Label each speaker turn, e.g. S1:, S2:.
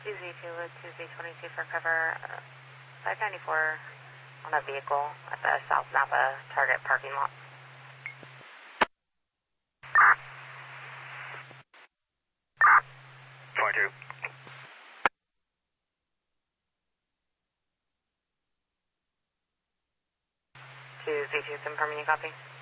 S1: 2Z2 with 2Z22 for cover, 594 on a vehicle at the South Napa Target parking lot. To Z2, confirming you copy.